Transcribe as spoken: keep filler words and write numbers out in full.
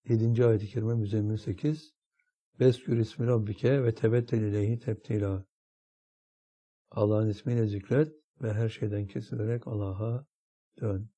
yedinci ayet-i kerime Müzzemmil sekiz. Veskür ismi rabbike ve tebettel ileyhi tebtila. Allah'ın ismiyle zikret ve her şeyden kesilerek Allah'a dön.